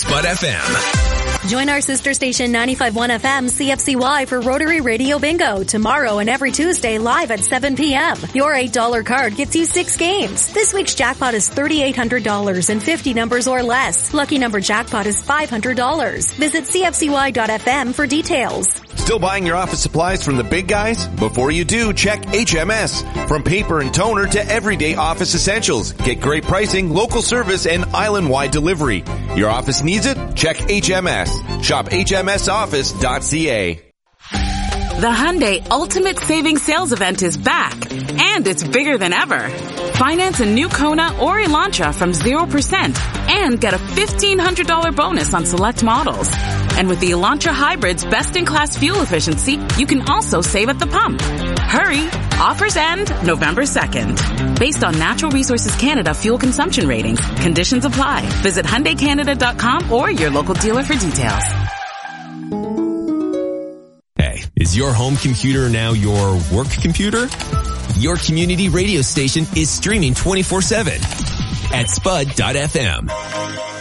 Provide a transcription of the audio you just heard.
Spud FM. Join our sister station 95.1 FM CFCY for Rotary Radio Bingo tomorrow and every Tuesday live at 7 p.m. Your $8 card gets you 6 games. This week's jackpot is $3,800 and 50 numbers or less. Lucky number jackpot is $500. Visit CFCY.FM for details. Still buying your office supplies from the big guys? Before you do, check HMS. From paper and toner to everyday office essentials. Get great pricing, local service, and island-wide delivery. Your office needs it? Check HMS. Shop hmsoffice.ca. The Hyundai Ultimate Savings Sales Event is back, and it's bigger than ever. Finance a new Kona or Elantra from 0% and get a $1,500 bonus on select models. And with the Elantra Hybrid's best-in-class fuel efficiency, you can also save at the pump. Hurry! Offers end November 2nd. Based on Natural Resources Canada fuel consumption ratings, conditions apply. Visit HyundaiCanada.com or your local dealer for details. Hey, is your home computer now your work computer? Your community radio station is streaming 24/7 at spud.fm.